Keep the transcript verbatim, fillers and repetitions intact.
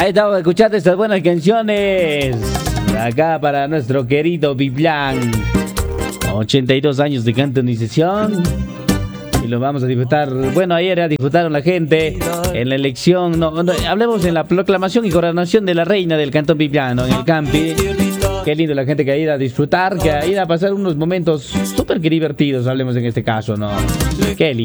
Ahí estamos escuchando estas buenas canciones. Acá para nuestro querido Biblián. ochenta y dos años de cantonización. Y lo vamos a disfrutar. Bueno, ayer ya disfrutaron la gente en la elección. No, no, hablemos en la proclamación y coronación de la reina del cantón bibliano en el campi. Qué lindo la gente que ha ido a disfrutar, que ha ido a pasar unos momentos súper divertidos, hablemos en este caso, ¿no? Qué lindo.